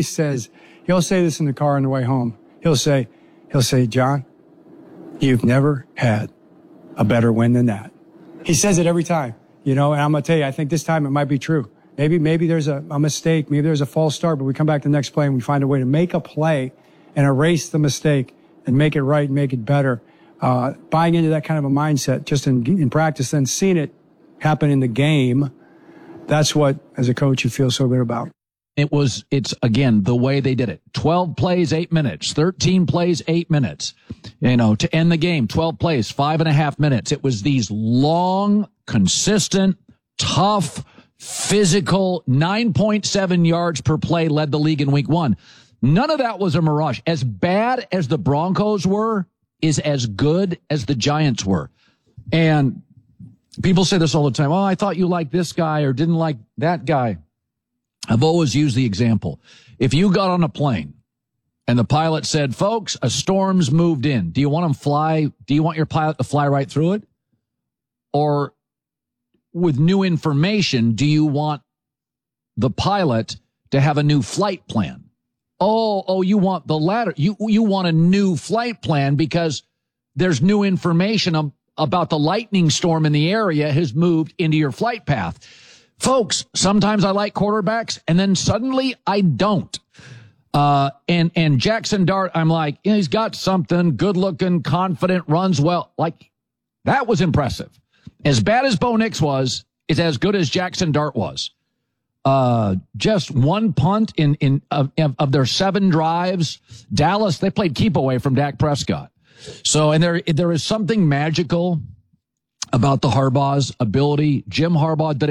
S14: say this in the car on the way home. He'll say, John, you've never had a better win than that. He says it every time, and I'm going to tell you, I think this time it might be true. Maybe there's a mistake. Maybe there's a false start, but we come back to the next play and we find a way to make a play and erase the mistake and make it right and make it better. Buying into that kind of a mindset just in practice, then seeing it happen in the game. That's what, as a coach, you feel so good about.
S1: It's again, the way they did it. 12 plays, 8 minutes, 13 plays, 8 minutes, to end the game, 12 plays, 5.5 minutes. It was these long, consistent, tough, physical, 9.7 yards per play led the league in week 1. None of that was a mirage. As bad as the Broncos were is as good as the Giants were. And people say this all the time. Oh, I thought you liked this guy or didn't like that guy. I've always used the example. If you got on a plane and the pilot said, folks, a storm's moved in. Do you want your pilot to fly right through it? Or with new information, do you want the pilot to have a new flight plan? Oh, you want the latter. You want a new flight plan because there's new information about the lightning storm in the area has moved into your flight path. Folks, sometimes I like quarterbacks, and then suddenly I don't. And Jackson Dart, I'm like, he's got something, good looking, confident, runs well. Like, that was impressive. As bad as Bo Nix was, is as good as Jackson Dart was. Just one punt of their 7 drives. Dallas, they played keep away from Dak Prescott. So, and there is something magical about the Harbaugh's ability. Jim Harbaugh did